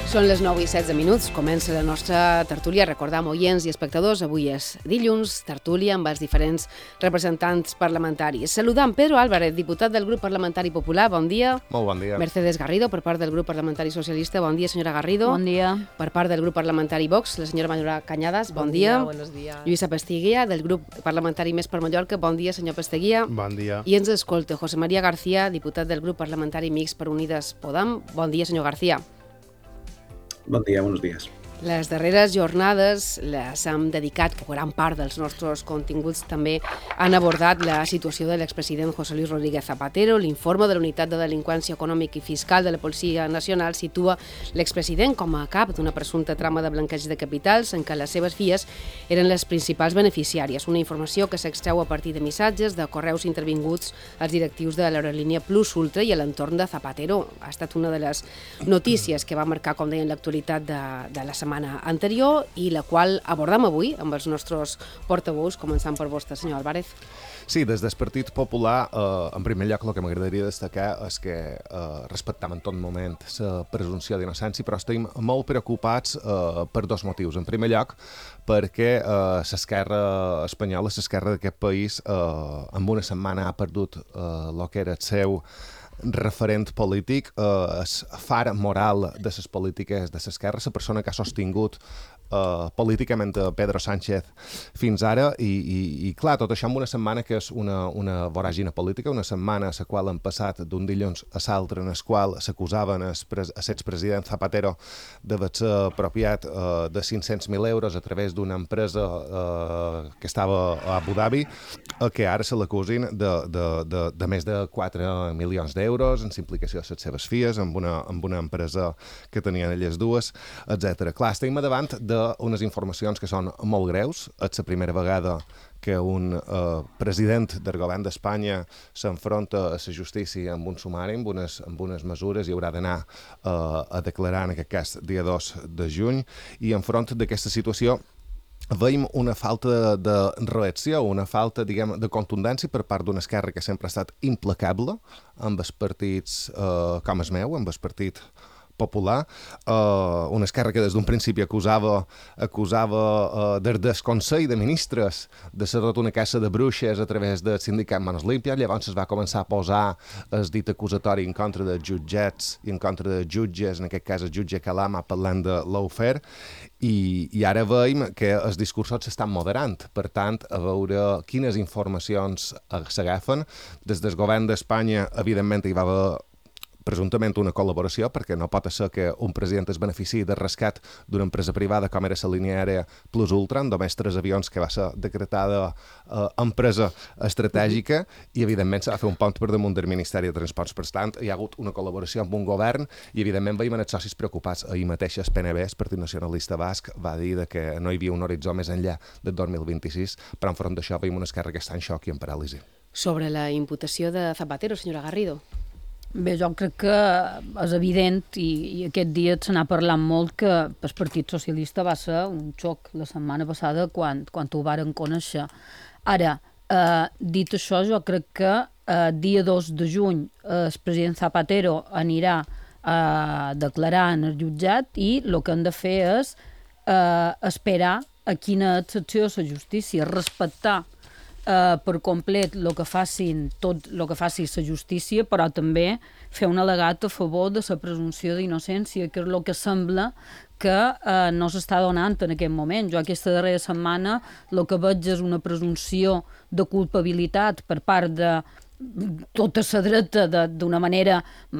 Són les 9:16, comença la nostra tertúlia. Recordam, oients i espectadors, avui és dilluns, tertúlia amb els diferents representants parlamentaris. Saludam Pedro Álvarez, diputat del grup parlamentari popular, bon dia. Molt bon dia. Mercedes Garrido, per part del grup parlamentari socialista, bon dia, senyora Garrido. Bon dia. Per part del grup parlamentari Vox, la senyora Manuela Cañadas, bon dia. Buenos días. Lluïsa Pestiguia, del grup parlamentari Més per Mallorca, bon dia, senyor Pestiguia. Bon dia. I ens escolta José María García, diputat del grup parlamentari Mixt per Unides Podem. Bon dia, senyor García. Bon dia, buenos días. Les darreres jornades les hem dedicat, que gran part dels nostres continguts també han abordat la situació de l'expresident José Luis Rodríguez Zapatero. L'informe de la Unitat de Delinqüència Econòmica i Fiscal de la Policia Nacional situa l'expresident com a cap d'una presumpta trama de blanqueig de capitals en què les seves filles eren les principals beneficiàries. Una informació que s'extreu a partir de missatges de correus intervinguts als directius de l'aerolínia Plus Ultra i a l'entorn de Zapatero. Ha estat una de les notícies que va marcar, com deien, l'actualitat de la setmana anterior i la qual abordam avui amb els nostres portaveus, començant per vostè, senyor Álvarez. Sí, des del Partit Popular, en primer lloc, el que m'agradaria destacar és que respectem en tot moment la presumpció d'innocència, però estem molt preocupats per dos motius. En primer lloc, perquè l'esquerra espanyola, l'esquerra d'aquest país, en una setmana ha perdut el que era el seu referent polític, el far moral de les polítiques de l'esquerra, la persona que ha sostingut políticament Pedro Sánchez fins ara i clar, tot això en una setmana que és una voràgina política, una setmana a la qual han passat d'un dilluns a l'altre en el qual s'acusaven a l'expresident Zapatero d'haver-se apropiat de 500.000 euros a través d'una empresa que estava a Abu Dhabi, que ara se l'acusin de més de 4 milions d'euros en implicació de les seves filles, amb una empresa que tenien elles dues, etc. Clar, estem davant d'unes informacions que són molt greus. És la primera vegada que un president del govern d'Espanya s'enfronta a la justícia amb un sumari, amb unes mesures, i haurà d'anar a declarar, en aquest cas, dia 2 de juny, i enfront d'aquesta situació veiem una falta de reacció, una falta, diguem, de contundència per part d'una esquerra que sempre ha estat implacable amb els partits com el meu, amb el Partit Popular, una esquerra que des d'un principi acusava des del Consell de Ministres de ser tot una caça de bruixes a través del sindicat Manos Limpias. Llavors es va començar a posar el dit acusatori en contra de jutgats i en contra de jutges, en aquest cas el jutge Calama parlant de lawfare, i ara veiem que els discursos s'estan moderant. Per tant, a veure quines informacions s'agafen. Des del govern d'Espanya, evidentment, hi va haver presumptament una col·laboració, perquè no pot ser que un president es beneficiï del rescat d'una empresa privada com era la línia aèria Plus Ultra, amb només 3 avions, que va ser decretada empresa estratègica, i evidentment s'ha de fer un pont per damunt del Ministeri de Transports. Per tant, hi ha hagut una col·laboració amb un govern i evidentment veiem els socis preocupats. Ahir mateix el PNB, el Partit Nacionalista Basc, va dir que no hi havia un horitzó més enllà del 2026, però enfront d'això veiem una esquerra que està en xoc i en paràlisi. Sobre la imputació de Zapatero, senyora Garrido. Bé, jo crec que és evident i aquest dia se n'ha parlat molt que pel Partit Socialista va ser un xoc la setmana passada quan ho varen conèixer. Ara, dit això, jo crec que dia 2 de juny el president Zapatero anirà a declarar en el jutjat i el que han de fer és esperar a quina és l'acció de la justícia, respectar per complet el que faci la justícia, però també fer un al·legat a favor de la presumpció d'innocència, que és el que sembla que no s'està donant en aquest moment. Jo aquesta darrera setmana el que veig és una presumpció de culpabilitat per part de tota la dreta d'una manera